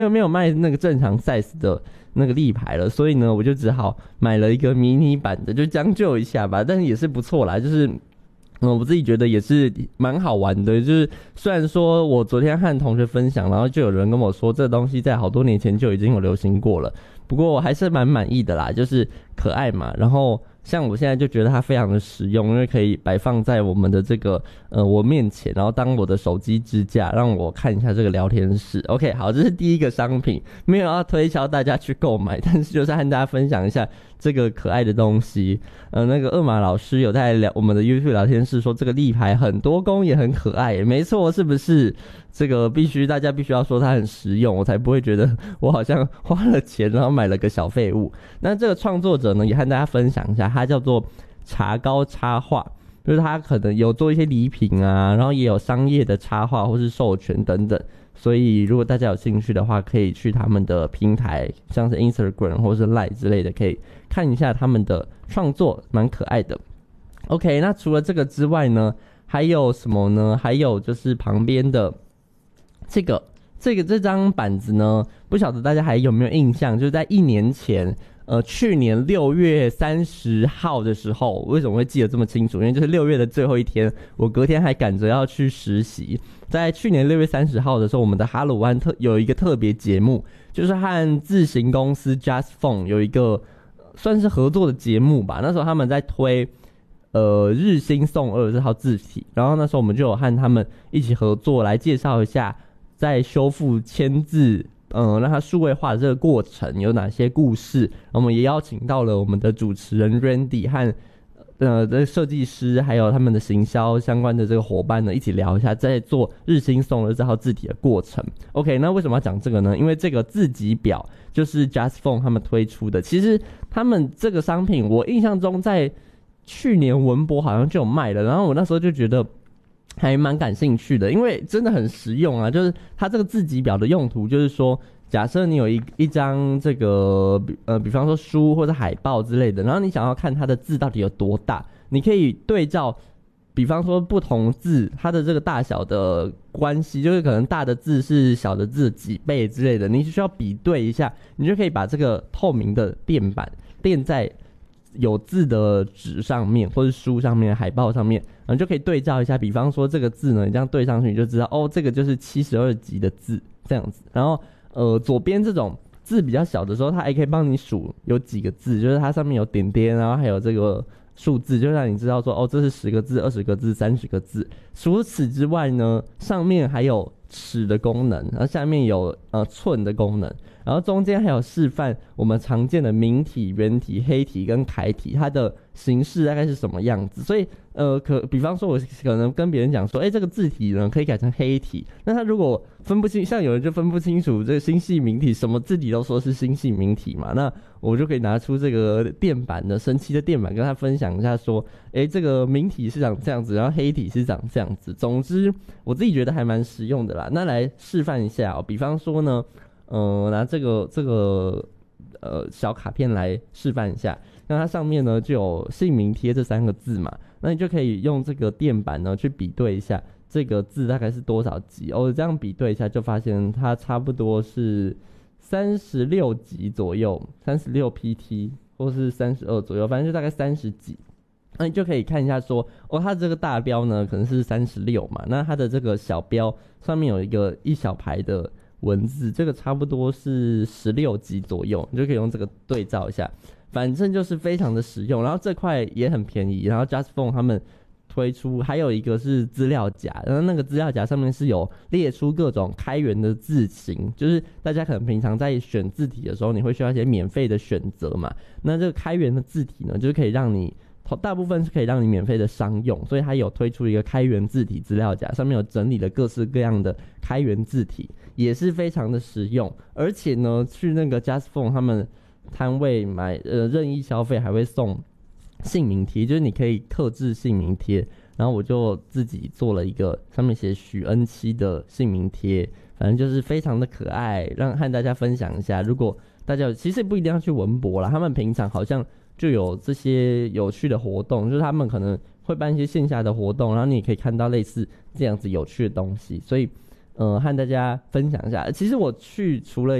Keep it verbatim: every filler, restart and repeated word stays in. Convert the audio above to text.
因为没有卖那个正常 size 的那个立牌了，所以呢，我就只好买了一个迷你版的，就将就一下吧。但是也是不错啦，就是嗯，我自己觉得也是蛮好玩的。就是虽然说我昨天和同学分享，然后就有人跟我说这东西在好多年前就已经有流行过了，不过我还是蛮满意的啦，就是可爱嘛。然后像我现在就觉得它非常的实用，因为可以摆放在我们的这个呃我面前，然后当我的手机支架，让我看一下这个聊天室。OK， 好，这是第一个商品，没有要推销大家去购买，但是就是和大家分享一下这个可爱的东西。呃，那个二马老师有在聊我们的 YouTube 聊天室说这个立牌很多功也很可爱，没错，是不是？这个必须大家必须要说它很实用，我才不会觉得我好像花了钱然后买了个小废物。那这个创作者呢，也和大家分享一下，他叫做茶糕插画，就是他可能有做一些礼品啊，然后也有商业的插画或是授权等等。所以如果大家有兴趣的话，可以去他们的平台，像是 Instagram 或是 Line 之类的，可以看一下他们的创作，蛮可爱的。OK， 那除了这个之外呢，还有什么呢？还有就是旁边的这个这个这张板子呢，不晓得大家还有没有印象？就是在一年前，呃，去年六月三十号的时候，为什么会记得这么清楚？因为就是六月的最后一天，我隔天还赶着要去实习。在去年六月三十号的时候，我们的哈鲁湾特有一个特别节目，就是和自行公司 Just Phone 有一个算是合作的节目吧。那时候他们在推呃日兴送二这套字体，然后那时候我们就有和他们一起合作来介绍一下在修复签字嗯、呃，让它数位化的这个过程有哪些故事。我们也邀请到了我们的主持人 Randy 和呃的设计师，还有他们的行销相关的这个伙伴呢，一起聊一下在做日兴送的这套字体的过程。OK， 那为什么要讲这个呢？因为这个字级表就是 Just Phone 他们推出的。其实他们这个商品，我印象中在去年文博好像就有卖了，然后我那时候就觉得还蛮感兴趣的，因为真的很实用啊。就是它这个字级表的用途，就是说，假设你有一一张这个呃，比方说书或者海报之类的，然后你想要看它的字到底有多大，你可以对照，比方说不同字它的这个大小的关系，就是可能大的字是小的字几倍之类的，你需要比对一下，你就可以把这个透明的垫板垫在有字的纸上面，或是书上面、海报上面，然后就可以对照一下。比方说这个字呢，你这样对上去，你就知道哦，这个就是七十二级的字这样子。然后呃，左边这种字比较小的时候，它还可以帮你数有几个字，就是它上面有点点，然后还有这个数字，就让你知道说哦，这是十个字、二十个字、三十个字。除此之外呢，上面还有尺的功能，然后下面有呃寸的功能。然后中间还有示范我们常见的明体、圆体、黑体跟楷体，它的形式大概是什么样子。所以呃，可比方说我可能跟别人讲说，哎，这个字体呢可以改成黑体。那他如果分不清，像有人就分不清楚这个新细明体，什么字体都说是新细明体嘛，那我就可以拿出这个垫板的神奇的垫板，跟他分享一下说，哎，这个明体是长这样子，然后黑体是长这样子。总之，我自己觉得还蛮实用的啦。那来示范一下哦，比方说呢。呃，拿这个这个呃小卡片来示范一下，那它上面呢就有姓名贴这三个字嘛，那你就可以用这个垫板呢去比对一下这个字大概是多少级哦，这样比对一下就发现它差不多是三十六级左右，三十六 P T 或是三十二左右，反正就大概三十级。那你就可以看一下说，哦，它这个大标呢可能是三十六嘛，那它的这个小标上面有一个一小排的文字，这个差不多是十六级左右，你就可以用这个对照一下，反正就是非常的实用。然后这块也很便宜，然后 Just Phone 他们推出还有一个是资料夹，然后那个资料夹上面是有列出各种开源的字型，就是大家可能平常在选字体的时候，你会需要一些免费的选择嘛，那这个开源的字体呢，就是可以让你大部分是可以让你免费的商用，所以它有推出一个开源字体资料夹，上面有整理了各式各样的开源字体，也是非常的实用。而且呢，去那个 Just Phone 他们摊位买呃任意消费还会送姓名贴，就是你可以客制姓名贴。然后我就自己做了一个上面写许恩熙的姓名贴，反正就是非常的可爱，让和大家分享一下。如果大家其实不一定要去文博啦，他们平常好像就有这些有趣的活动，就是他们可能会办一些线下的活动，然后你也可以看到类似这样子有趣的东西。所以呃和大家分享一下。其实我去除了